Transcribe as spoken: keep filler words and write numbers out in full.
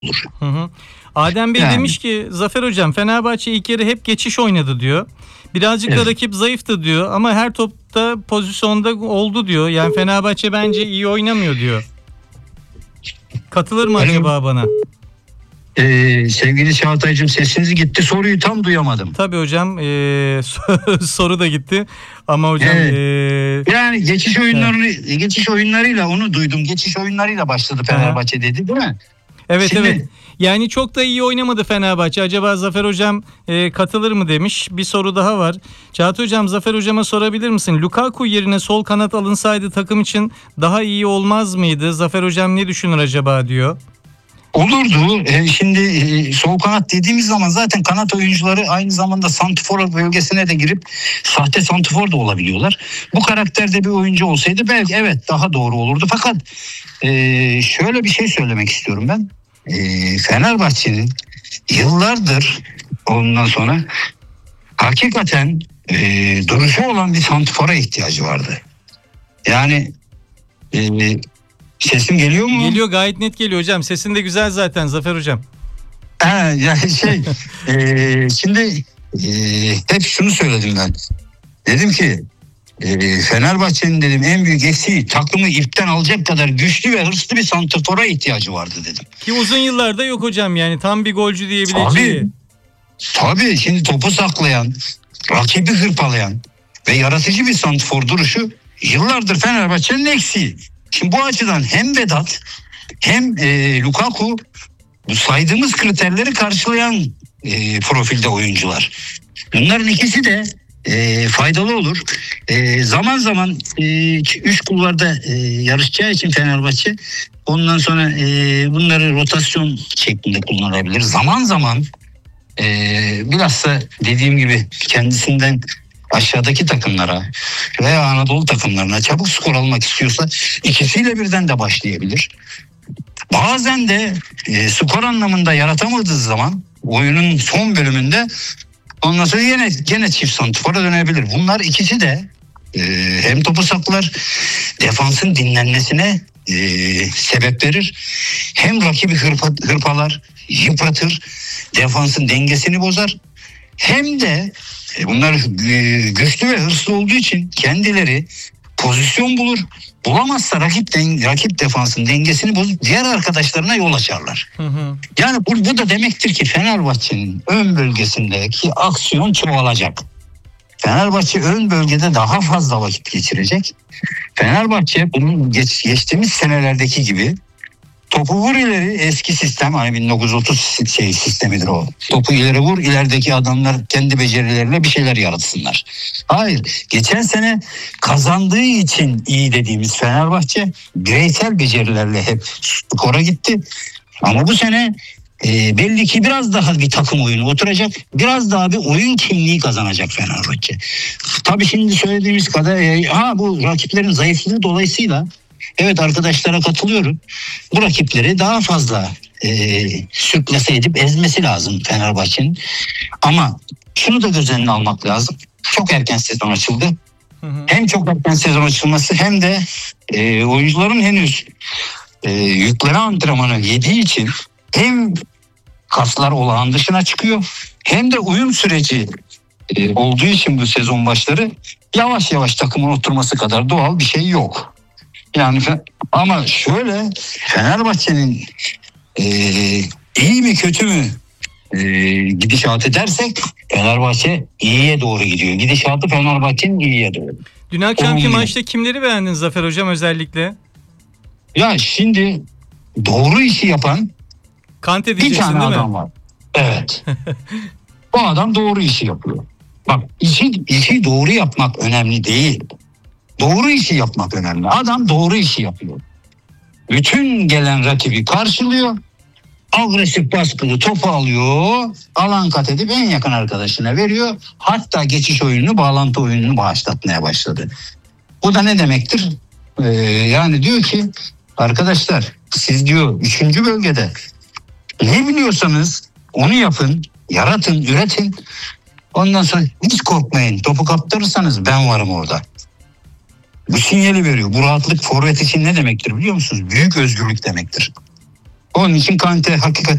olur. Hı hı. Adem Bey Yani. demiş ki Zafer Hocam Fenerbahçe ilk yarı hep geçiş oynadı diyor. Birazcık Evet. da rakip zayıftı diyor ama her topta pozisyonda oldu diyor. Yani Fenerbahçe bence iyi oynamıyor diyor. Katılır mı Alo. acaba bana? Ee, sevgili Çağatay'cığım sesiniz gitti, soruyu tam duyamadım. Tabii hocam ee, soru da gitti ama hocam Evet. ee, Yani geçiş oyunlarını evet. geçiş oyunlarıyla onu duydum. Geçiş oyunlarıyla başladı Fenerbahçe Aha. dedi değil mi? Evet Şimdi, evet. Yani çok da iyi oynamadı Fenerbahçe. Acaba Zafer Hocam e, katılır mı demiş. Bir soru daha var. Çağatay Hocam Zafer Hocam'a sorabilir misin? Lukaku yerine sol kanat alınsaydı takım için daha iyi olmaz mıydı? Zafer Hocam ne düşünür acaba diyor. Olurdu. Ee, şimdi e, sol kanat dediğimiz zaman zaten kanat oyuncuları aynı zamanda santrfor bölgesine de girip sahte santrfor da olabiliyorlar. Bu karakterde bir oyuncu olsaydı belki evet daha doğru olurdu. Fakat e, şöyle bir şey söylemek istiyorum ben. E, Fenerbahçe'nin yıllardır ondan sonra hakikaten e, duruşu olan bir santrfora ihtiyacı vardı. Yani e, sesim geliyor mu? Geliyor, gayet net geliyor hocam. Sesin de güzel zaten Zafer Hocam. He, yani şey e, şimdi e, hep şunu söyledim ben. Dedim ki e, Fenerbahçe'nin dedim en büyük eksiği takımı ipten alacak kadar güçlü ve hırslı bir santrfora ihtiyacı vardı dedim. Ki uzun yıllarda yok hocam, yani tam bir golcü diyebileceği. Tabii, tabii şimdi topu saklayan, rakibi hırpalayan ve yaratıcı bir santrfor duruşu yıllardır Fenerbahçe'nin eksiği. Şimdi bu açıdan hem Vedat hem e, Lukaku bu saydığımız kriterleri karşılayan e, profilde oyuncular. Bunların ikisi de e, faydalı olur. E, zaman zaman e, üç kulvarda e, yarışacağı için Fenerbahçe ondan sonra e, bunları rotasyon şeklinde kullanabilir. Zaman zaman e, bilhassa dediğim gibi kendisinden aşağıdaki takımlara veya Anadolu takımlarına çabuk skor almak istiyorsa ikisiyle birden de başlayabilir. Bazen de e, skor anlamında yaratamadığı zaman oyunun son bölümünde ondan sonra yine, yine çift santrfora dönebilir. Bunlar ikisi de e, hem topu saklar, defansın dinlenmesine e, sebep verir. Hem rakibi hırpa, hırpalar, yıpratır, defansın dengesini bozar. Hem de e, bunlar e, güçlü ve hırslı olduğu için kendileri pozisyon bulur. Bulamazsa rakip den, rakip defansın dengesini bozup diğer arkadaşlarına yol açarlar. Hı hı. Yani bu, bu da demektir ki Fenerbahçe'nin ön bölgesindeki aksiyon çoğalacak. Fenerbahçe ön bölgede daha fazla vakit geçirecek. Fenerbahçe bunun geç, geçtiğimiz senelerdeki gibi topu vur ileri, eski sistem hani bin dokuz yüz otuz şey sistemidir o. Topu ileri vur, ilerideki adamlar kendi becerileriyle bir şeyler yaratsınlar. Hayır, geçen sene kazandığı için iyi dediğimiz Fenerbahçe bireysel becerilerle hep skora gitti. Ama bu sene e, belli ki biraz daha bir takım oyunu oturacak. Biraz daha bir oyun kimliği kazanacak Fenerbahçe. Tabii şimdi söylediğimiz kadar e, ha bu rakiplerin zayıflığı dolayısıyla evet arkadaşlara katılıyorum. Bu rakipleri daha fazla e, sürklase edip ezmesi lazım Fenerbahçe'nin. Ama şunu da göz önüne almak lazım. Çok erken sezon açıldı. Hı hı. Hem çok erken sezon açılması hem de e, oyuncuların henüz e, yükleme antrenmanı yediği için hem kaslar olağan dışına çıkıyor hem de uyum süreci e, olduğu için bu sezon başları yavaş yavaş takımın oturması kadar doğal bir şey yok. Yani ama şöyle Fenerbahçe'nin e, iyi mi kötü mü e, gidişat edersek Fenerbahçe iyiye doğru gidiyor. Gidişatı Fenerbahçe'nin iyiye doğru. Dün akşamki maçta kimleri beğendin Zafer Hocam özellikle? Ya şimdi doğru işi yapan Kante bir tane değil adam mi? var. Evet. Bu adam doğru işi yapıyor. Bak işi, işi doğru yapmak önemli değil. Doğru işi yapmak önemli. Adam doğru işi yapıyor. Bütün gelen rakibi karşılıyor. Agresif baskılı topu alıyor. Alan kat edip en yakın arkadaşına veriyor. Hatta geçiş oyununu, bağlantı oyununu bağışlatmaya başladı. Bu da ne demektir? Ee, yani diyor ki arkadaşlar siz diyor üçüncü bölgede ne biliyorsanız onu yapın, yaratın, üretin. Ondan sonra hiç korkmayın. Topu kaptırırsanız ben varım orada. Bu sinyali veriyor. Bu rahatlık forvet için ne demektir biliyor musunuz? Büyük özgürlük demektir. Onun için Kante hakikaten